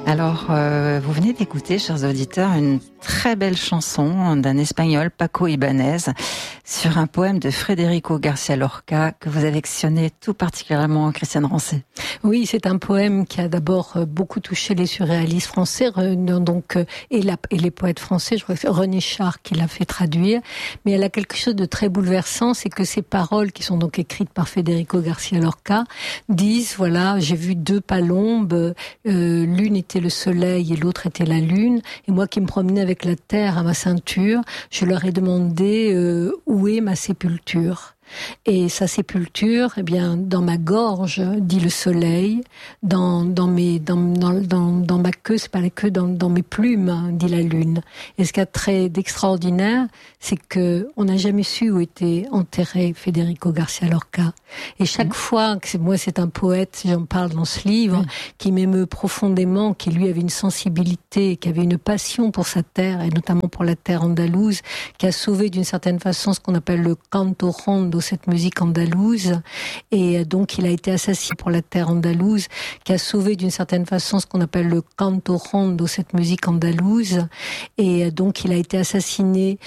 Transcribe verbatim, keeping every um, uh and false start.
Alors, euh, vous venez d'écouter, chers auditeurs, une très belle chanson d'un Espagnol, Paco Ibáñez, sur un poème de Federico García Lorca que vous affectionnez tout particulièrement, Christiane Rancé. Oui, c'est un poème qui a d'abord beaucoup touché les surréalistes français, donc et, la, et les poètes français. Je crois que c'est René Char qui l'a fait traduire, mais elle a quelque chose de très bouleversant, c'est que ces paroles, qui sont donc écrites par Federico García Lorca, disent voilà, j'ai vu deux palombes, euh, l'une était le soleil et l'autre était la lune, et moi qui me promenais avec la terre à ma ceinture, je leur ai demandé euh, où est ma sépulture. Et sa sépulture, eh bien, dans ma gorge, dit le soleil, dans, dans mes, dans, dans, dans, dans ma queue, c'est pas la queue, dans, dans mes plumes, dit la lune. Et ce qu'il y a de très d'extraordinaire, c'est que on n'a jamais su où était enterré Federico García Lorca. Et chaque mmh. fois que c'est, moi, c'est un poète, j'en parle dans ce livre, mmh. qui m'émeut profondément, qui lui avait une sensibilité, qui avait une passion pour sa terre, et notamment pour la terre andalouse, qui a sauvé d'une certaine façon ce qu'on appelle le canto rondo, cette musique andalouse, et donc il a été assassiné pour la terre andalouse, qui a sauvé d'une certaine façon ce qu'on appelle le canto rondo, cette musique andalouse, et donc il a été assassiné